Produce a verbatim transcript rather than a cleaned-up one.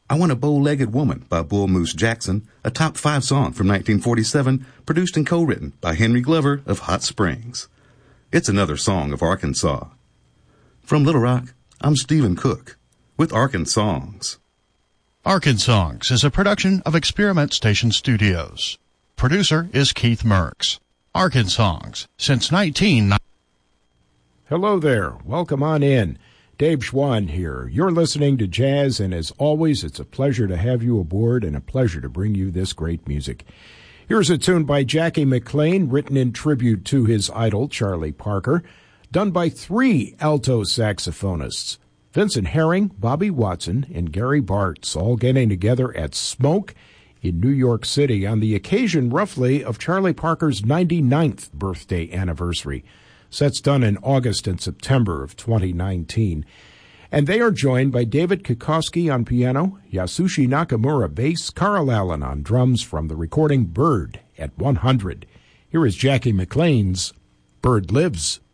I Want a Bow-Legged Woman by Bull Moose Jackson, a top five song from nineteen forty-seven, produced and co-written by Henry Glover of Hot Springs. It's another song of Arkansas. From Little Rock, I'm Stephen Cook with Arkansongs. Arkansongs is a production of Experiment Station Studios. Producer is Keith Merks. Arkansongs since nineteen ninety. Hello there. Welcome on in. Dave Schwann here. You're listening to Jazz, and as always, it's a pleasure to have you aboard and a pleasure to bring you this great music. Here's a tune by Jackie McLean, written in tribute to his idol, Charlie Parker, done by three alto saxophonists, Vincent Herring, Bobby Watson, and Gary Bartz, all getting together at Smoke in New York City on the occasion, roughly, of Charlie Parker's ninety-ninth birthday anniversary. So that's done in August and September of twenty nineteen. And they are joined by David Kikoski on piano, Yasushi Nakamura bass, Carl Allen on drums from the recording Bird at one hundred. Here is Jackie McLean's Bird Lives.